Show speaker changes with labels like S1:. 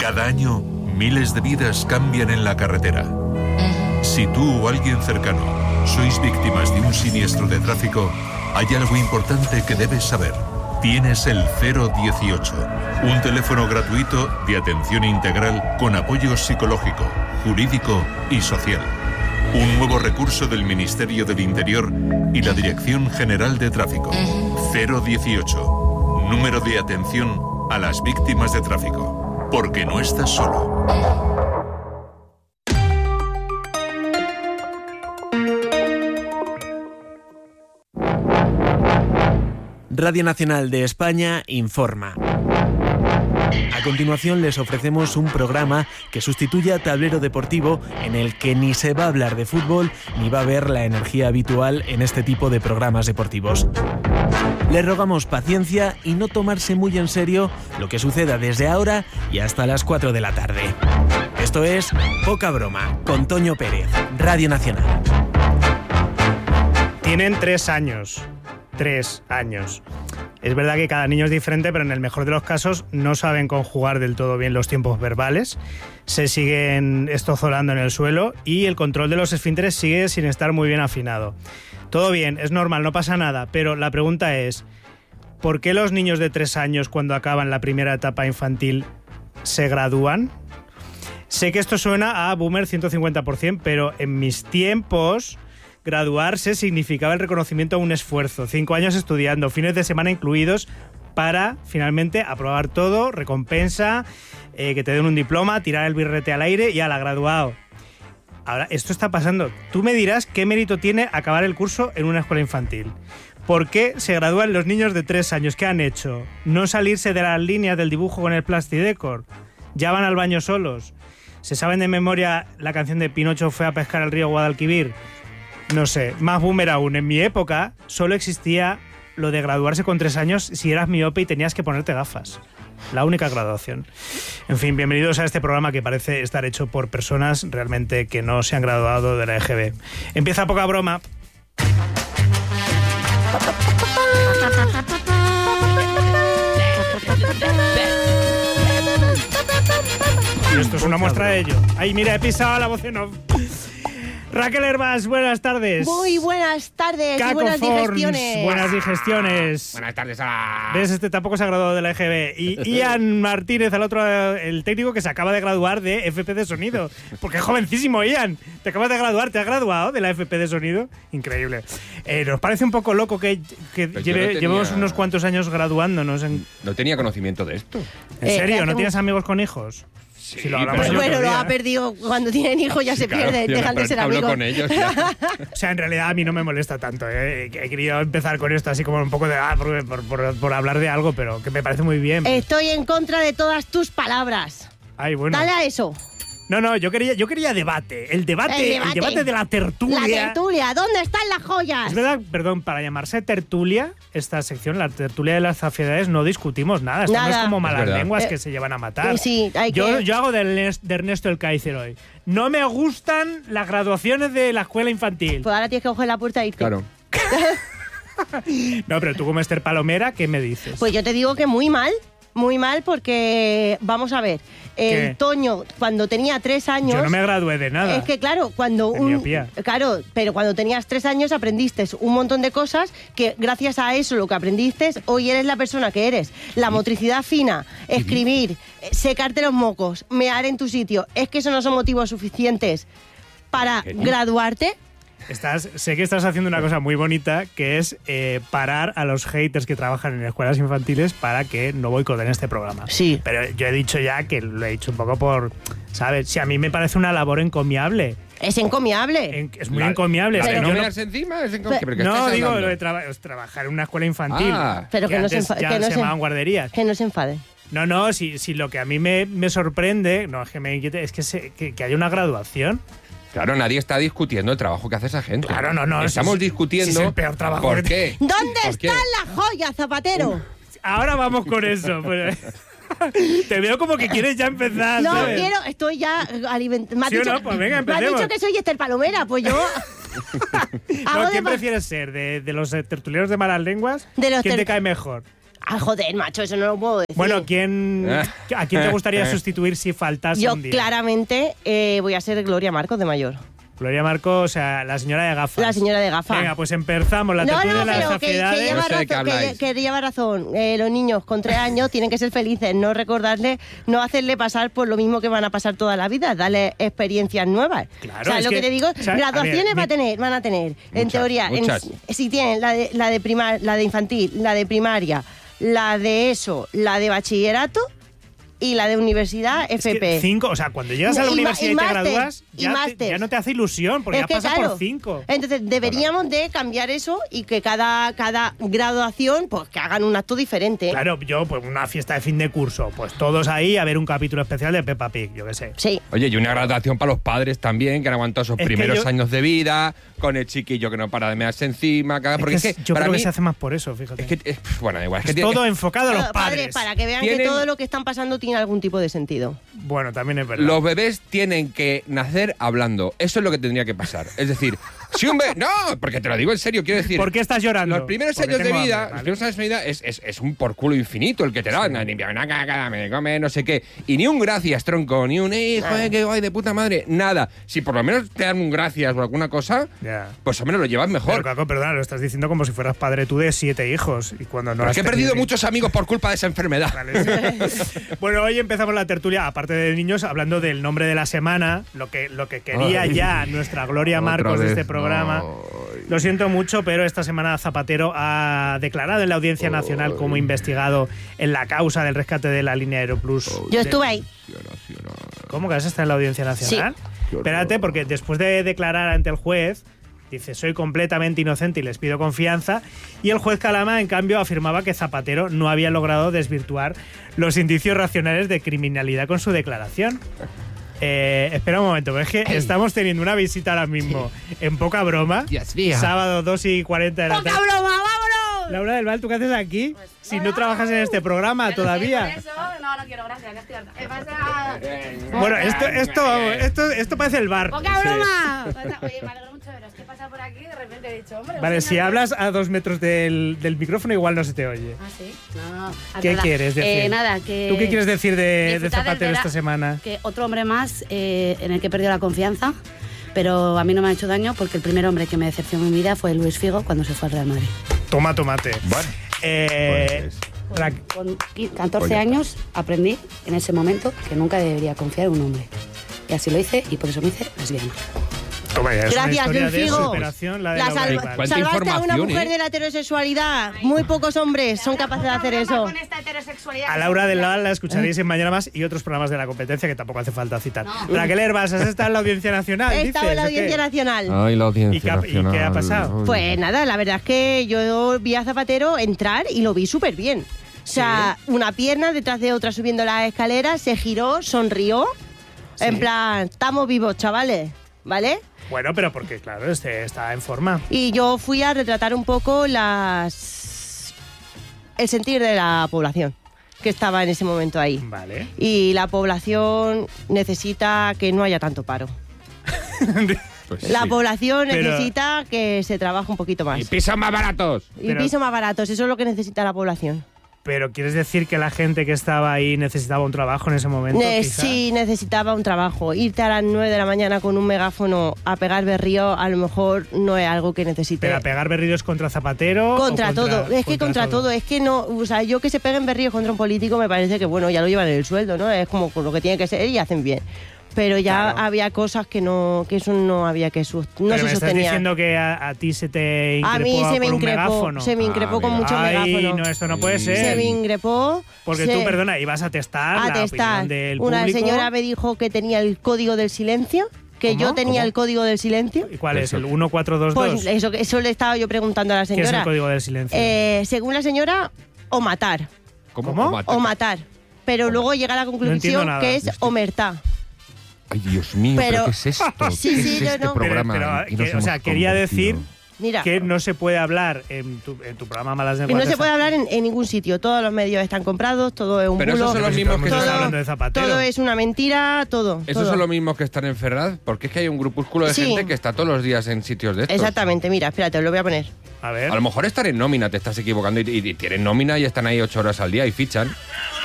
S1: Cada año, miles de vidas cambian en la carretera. Si tú o alguien cercano sois víctimas de un siniestro de tráfico, hay algo importante que debes saber. Tienes el 018, un teléfono gratuito de atención integral con apoyo psicológico, jurídico y social. Un nuevo recurso del Ministerio del Interior y la Dirección General de Tráfico. 018, número de atención a las víctimas de tráfico. Porque no estás solo.
S2: Radio Nacional de España informa. A continuación les ofrecemos un programa que sustituye a Tablero Deportivo, en el que ni se va a hablar de fútbol ni va a haber la energía habitual en este tipo de programas deportivos. Les rogamos paciencia y no tomarse muy en serio lo que suceda desde ahora y hasta las 4 de la tarde. Esto es Poca Broma, con Toño Pérez, Radio Nacional.
S3: Tienen 3 años. 3 años. Es verdad que cada niño es diferente, pero en el mejor de los casos no saben conjugar del todo bien los tiempos verbales, se siguen estozolando en el suelo y el control de los esfínteres sigue sin estar muy bien afinado. Todo bien, es normal, no pasa nada, pero la pregunta es, ¿por qué los niños de 3 años cuando acaban la primera etapa infantil se gradúan? Sé que esto suena a boomer 150%, pero en mis tiempos graduarse significaba el reconocimiento a un esfuerzo, 5 años estudiando, fines de semana incluidos, para finalmente aprobar todo, recompensa, que te den un diploma, tirar el birrete al aire y ala, graduado. Ahora, esto está pasando. Tú me dirás qué mérito tiene acabar el curso en una escuela infantil. ¿Por qué se gradúan los niños de 3 años? ¿Qué han hecho? ¿No salirse de las líneas del dibujo con el Plastidecor? ¿Ya van al baño solos? ¿Se saben de memoria la canción de Pinocho fue a pescar al río Guadalquivir? No sé, más boomer aún. En mi época solo existía lo de graduarse con 3 años si eras miope y tenías que ponerte gafas. La única graduación. En fin, bienvenidos a este programa que parece estar hecho por personas realmente que no se han graduado de la EGB. Empieza Poca Broma. Y esto es una muestra de ello. Ay, mira, he pisado la voz en off. Raquel Hervás, buenas tardes.
S4: Muy buenas tardes.
S3: Caco
S4: y buenas
S3: Forns,
S4: digestiones.
S3: buenas digestiones.
S5: Buenas tardes a...
S3: ¿Ves? Este tampoco se ha graduado de la EGB. Y Ian Martínez, el otro, el técnico que se acaba de graduar de FP de Sonido. Porque es jovencísimo, Ian. Te acabas de graduar, ¿te has graduado de la FP de Sonido? Increíble. Nos parece un poco loco que llevemos unos cuantos años graduándonos.
S5: No tenía conocimiento de esto.
S3: ¿En serio? ¿No tienes amigos con hijos?
S5: Sí,
S3: si lo hablamos
S5: pero...
S4: Bueno, lo ha perdido. Cuando tienen hijos ya se pierde, dejan de ser amigos.
S5: Hablo con ellos ya.
S3: O sea, en realidad a mí no me molesta tanto. He querido empezar con esto así como un poco de... por hablar de algo, pero que me parece muy bien.
S4: Estoy en contra de todas tus palabras.
S3: Ay, bueno.
S4: Dale a eso.
S3: No, yo quería debate. El debate de la tertulia.
S4: La tertulia, ¿dónde están las joyas?
S3: Es verdad, perdón, para llamarse tertulia, esta sección, la tertulia de las zafiedades, no discutimos nada. Esto no es como malas lenguas que se llevan a matar.
S4: Sí,
S3: yo hago de Ernesto el Kaiser hoy. No me gustan las graduaciones de la escuela infantil.
S4: Pues ahora tienes que coger la puerta e irte.
S5: Claro.
S3: No, pero tú como Esther Palomera, ¿qué me dices?
S4: Pues yo te digo que muy mal porque, vamos a ver, el Toño, cuando tenía 3 años...
S3: Yo no me gradué de nada.
S4: Es que claro, Claro, pero cuando tenías 3 años aprendiste un montón de cosas que gracias a eso, lo que aprendiste, hoy eres la persona que eres. La motricidad fina, escribir, secarte los mocos, mear en tu sitio. ¿Es que eso no son motivos suficientes para graduarte?
S3: Sé que estás haciendo una cosa muy bonita, que es parar a los haters que trabajan en escuelas infantiles para que no boicoten este programa.
S4: Sí.
S3: Pero yo he dicho ya que lo he dicho un poco por... ¿Sabes? Si a mí me parece una labor encomiable.
S4: Es encomiable.
S3: Es muy encomiable.
S5: ¿La de no
S3: yo
S5: mearse encima? Es encomiable.
S3: No, digo, lo de trabajar en una escuela infantil.
S4: Pero que no se
S3: llamaban guarderías.
S4: Que no se enfade.
S3: No, si lo que a mí me sorprende, no es que me inquiete, es que haya una graduación.
S5: Claro, nadie está discutiendo el trabajo que hace esa gente.
S3: Claro, no.
S5: Estamos discutiendo...
S3: Si es el peor trabajo.
S5: ¿Por qué?
S4: ¿Dónde están las joyas, Zapatero?
S3: Ahora vamos con eso. Te veo como que quieres ya empezar.
S4: No,
S3: ¿sabes?
S4: estoy ya alimentando.
S3: ¿Sí o no? Pues venga, empecemos.
S4: Me has dicho que soy Esther Palomera, pues yo...
S3: ¿Quién prefieres ser? ¿De los tertulianos de malas lenguas? ¿Quién te cae mejor?
S4: Ah, joder, macho, eso no lo puedo decir.
S3: Bueno, ¿a quién te gustaría sustituir si faltase
S4: yo
S3: un día?
S4: claramente voy a ser Gloria Marcos de mayor.
S3: Gloria Marcos, o sea, la señora de gafas.
S4: La señora de gafas.
S3: Venga, pues empezamos la tertulia de las
S4: pero que
S3: saciedades.
S5: No sé de qué habláis.
S4: que lleva razón. Los niños con 3 años tienen que ser felices, no recordarle, no hacerle pasar por lo mismo que van a pasar toda la vida, darle experiencias nuevas.
S3: Claro,
S4: ¿Sabes
S3: es
S4: lo que te digo?
S3: o sea,
S4: Graduaciones van a tener. En
S5: Muchas,
S4: teoría,
S5: muchas.
S4: si tienen la de infantil, la de primaria, la de ESO, la de bachillerato y la de universidad
S3: Es
S4: FP.
S3: que 5, o sea, cuando llegas a la universidad y te
S4: máster,
S3: gradúas,
S4: y
S3: ya
S4: máster.
S3: no te hace ilusión, porque ya pasas por 5.
S4: Entonces, deberíamos de cambiar eso y que cada graduación, pues que hagan un acto diferente.
S3: Claro, yo, pues una fiesta de fin de curso, pues todos ahí a ver un capítulo especial de Peppa Pig, yo qué sé.
S4: Sí.
S5: Oye, y una graduación para los padres también, que han aguantado esos
S3: Es que
S5: primeros
S3: yo-
S5: años de vida, con el chiquillo que no para de mearse encima. Porque es que
S3: yo
S5: para
S3: creo
S5: mí.
S3: que se hace más por eso, fíjate.
S5: Es que, bueno, igual. Es que
S3: Es
S5: tiene
S3: todo
S5: que-
S3: enfocado a los
S4: Padres,
S3: padres.
S4: para que vean que
S5: Tienen-
S4: todo lo que están pasando tiene algún tipo de sentido.
S3: Bueno, también es verdad.
S5: Los bebés tienen que nacer hablando. Eso es lo que tendría que pasar. Es decir, si un bebé. No, porque te lo digo en serio, quiero decir.
S3: ¿Por qué estás llorando?
S5: Los primeros
S3: Porque
S5: años de
S3: tengo
S5: vida,
S3: hambre, ¿vale?
S5: los primeros años de vida es un por culo infinito el que te dan. Ni una caca, me come, no sé qué. Y ni un gracias, tronco, ni un joder, qué guay de puta madre. Nada. Si por lo menos te dan un gracias o alguna cosa,
S3: Ya.
S5: pues al menos lo llevas
S3: Pero,
S5: mejor.
S3: Caco, perdona, lo estás diciendo como si fueras padre tú de 7 hijos. Y cuando no
S5: Pero
S3: has
S5: es que he perdido
S3: tenido-
S5: muchos amigos por culpa de esa enfermedad.
S3: Vale, sí. Bueno, hoy empezamos la tertulia, aparte de niños, hablando del nombre de la semana, lo que quería
S5: Ay.
S3: ya nuestra Gloria
S5: Otra
S3: Marcos de
S5: vez,
S3: este programa.
S5: ay.
S3: Lo siento mucho, pero esta semana Zapatero ha declarado en la Audiencia Nacional como investigado en la causa del rescate de la línea Aeroplus.
S4: Yo estuve ahí.
S3: ¿Cómo que has estado en la Audiencia Nacional?
S5: Sí.
S3: Espérate, porque después de declarar ante el juez, dice, soy completamente inocente y les pido confianza. Y el juez Calama, en cambio, afirmaba que Zapatero no había logrado desvirtuar los indicios racionales de criminalidad con su declaración. Espera un momento, es que estamos teniendo una visita ahora mismo en Poca Broma.
S5: Dios mío.
S3: Sábado 2:40 de la
S4: ¡Poca
S3: tarde.
S4: broma, vámonos!
S3: Laura del Val, ¿tú qué haces aquí? Si no trabajas en este programa todavía.
S6: Por eso, no quiero, gracias, que estoy harta. Pasa...
S3: Bueno, esto parece el bar.
S6: ¡Poca broma! Oye, me alegro mucho de veros. ¿Qué pasa por aquí? De repente he dicho, hombre...
S3: Vale,
S6: estoy
S3: si
S6: nerviosa.
S3: hablas a 2 metros del micrófono igual no se te oye.
S6: Ah, sí. No.
S3: ¿Qué
S6: nada.
S3: quieres decir?
S6: Nada, que...
S3: ¿Tú qué quieres decir de
S6: disfrutar del
S3: Zapatero esta semana?
S6: Que otro hombre más en el que he perdido la confianza, pero a mí no me ha hecho daño porque el primer hombre que me decepcionó en mi vida fue Luis Figo cuando se fue al Real Madrid.
S3: Toma tomate.
S5: Bueno,
S3: La-
S6: Con 14 años aprendí en ese momento que nunca debería confiar en un hombre. Y así lo hice y por eso me hice lesbiana.
S3: toma ya, es una
S4: Gracias,
S3: historia
S4: Luis
S3: de
S4: Figo.
S3: superación, la de
S4: La
S3: Laura
S4: salva-
S3: Ibar.
S5: ¿Cuánta
S4: salvaste a una
S5: información,
S4: mujer de la heterosexualidad. Muy pocos hombres son capaces de hacer eso.
S6: Con esta heterosexualidad.
S3: A Laura del Val la escucharéis en Mañana Más y otros programas de la competencia que tampoco hace falta citar. Raquel Herbas, ¿has estado en la Audiencia Nacional?
S4: He estado en la
S3: dices, o qué?
S4: Audiencia Nacional.
S5: Ay, la audiencia
S3: ¿Y qué ha pasado?
S4: Pues nada, la verdad es que yo vi a Zapatero entrar y lo vi súper bien. O sea, una pierna detrás de otra subiendo las escaleras, se giró, sonrió. En plan, estamos vivos, chavales, ¿vale?
S3: Bueno, pero porque, claro, está en forma.
S4: Y yo fui a retratar un poco el sentir de la población que estaba en ese momento ahí.
S3: Vale.
S4: Y la población necesita que no haya tanto paro.
S5: Pues
S4: La
S5: sí.
S4: población
S3: Pero-
S4: necesita que se trabaje un poquito más.
S5: Y pisos más baratos.
S4: Y
S3: pero-
S4: pisos más baratos, eso es lo que necesita la población.
S3: Pero ¿quieres decir que la gente que estaba ahí necesitaba un trabajo en ese momento? quizá?
S4: Sí, necesitaba un trabajo. Irte a las 9 de la mañana con un megáfono a pegar berrío a lo mejor no es algo que necesite.
S3: ¿Pero a pegar berridos contra Zapatero?
S4: Contra
S3: o
S4: todo, es que contra todo, es que no, o sea, yo que se peguen berríos contra un político me parece que bueno, ya lo llevan en el sueldo, ¿no? Es como lo que tiene que ser y hacen bien. Pero ya
S3: Claro.
S4: había cosas que no, que eso no había que no
S3: Pero
S4: se
S3: me estás
S4: sostenía.
S3: diciendo que a ti se te increpó
S4: A mí se me
S3: por un
S4: increpó,
S3: megáfono.
S4: se me increpó con
S5: mira.
S4: mucho
S3: Ay,
S4: megáfono.
S3: no, esto no puede
S5: Sí.
S3: ser.
S4: Se me increpó.
S3: Porque
S4: se-
S3: tú, perdona, ibas a testar
S4: a
S3: la
S4: testar.
S3: opinión del
S4: Una
S3: público.
S4: señora me dijo que tenía el código del silencio, que
S3: ¿Cómo?
S4: yo tenía
S3: ¿Cómo?
S4: el código del silencio.
S3: ¿Y cuál es?
S5: Eso.
S3: ¿El 1422?
S4: Pues eso le estaba yo preguntando a la
S3: ¿Qué es
S4: señora.
S3: el código del silencio?
S4: Según la señora, o matar.
S3: ¿Cómo?
S4: O matar. Pero luego llega a la
S3: entiendo
S4: conclusión
S3: nada.
S4: que es omertá.
S5: Ay, Dios mío,
S4: Pero-
S5: ¿pero qué es esto?
S4: Sí,
S5: ¿Qué
S4: sí,
S5: es
S4: yo
S5: este
S4: no.
S5: programa?
S3: Pero,
S5: en que nos
S3: o sea,
S5: hemos
S3: quería decir
S5: convertido?
S4: Mira,
S3: que no se puede hablar en tu programa Malas
S4: que
S3: Lenguas.
S4: no se puede hablar en ningún sitio. Todos los medios están comprados, todo es un
S5: Pero
S4: bulo.
S5: esos son los
S3: Pero si
S5: mismos
S3: todo
S5: que
S3: el mundo está
S5: están...
S3: hablando de Zapatero.
S4: Todo es una mentira, todo.
S5: ¿Esos
S4: todo.
S5: son los mismos que están en Ferraz? Porque es que hay un grupúsculo de
S4: Sí.
S5: gente que está todos los días en sitios de estos.
S4: Exactamente, mira, espérate, os lo voy a poner.
S3: A ver.
S5: A lo mejor estar en nómina, te estás equivocando y tienen nómina y están ahí 8 horas al día y fichan.